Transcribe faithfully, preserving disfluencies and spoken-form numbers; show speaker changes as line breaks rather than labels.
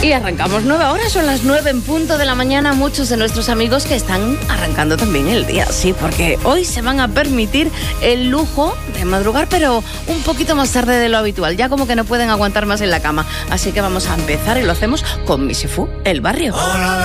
Y arrancamos nueva hora, son las nueve en punto de la mañana. Muchos de nuestros amigos que están arrancando también el día, sí, porque hoy se van a permitir el lujo de madrugar, pero un poquito más tarde de lo habitual, ya como que no pueden aguantar más en la cama. Así que vamos a empezar y lo hacemos con Misifu, el barrio. Hola.